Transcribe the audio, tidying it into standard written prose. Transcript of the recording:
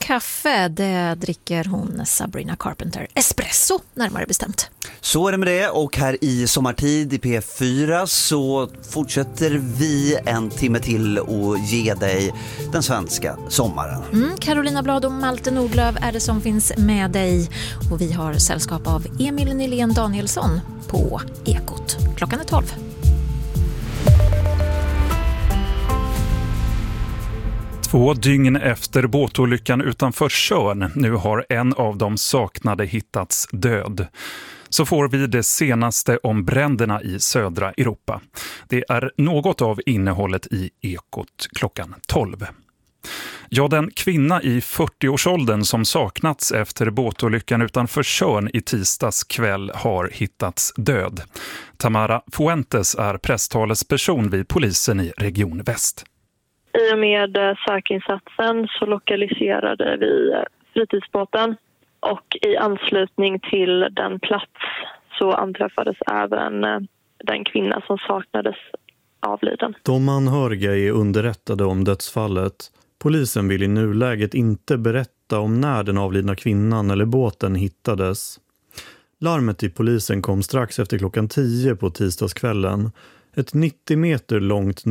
kaffe, det dricker hon Sabrina Carpenter. Espresso, närmare bestämt. Så är det med det, och här i Sommartid i P4 så fortsätter vi en timme till och ge dig den svenska sommaren. Carolina Blad och Malte Nordlöf är det som finns med dig, och vi har sällskap av Emil Nylén Danielsson på Ekot. Klockan är 12. Två dygn efter båtolyckan utanför Tjörn, nu har en av de saknade hittats död. Så får vi det senaste om bränderna i södra Europa. Det är något av innehållet i Ekot klockan 12. Ja, den kvinna i 40-årsåldern som saknats efter båtolyckan utanför Tjörn i tisdags kväll har hittats död. Tamara Fuentes är presstalesperson vid polisen i Region Väst. I och med sökinsatsen så lokaliserade vi fritidsbåten, och i anslutning till den plats så anträffades även den kvinna som saknades avliden. De anhöriga är underrättade om dödsfallet. Polisen vill i nuläget inte berätta om när den avlidna kvinnan eller båten hittades. Larmet till polisen kom strax efter klockan 10 på tisdagskvällen. Ett 90 meter långt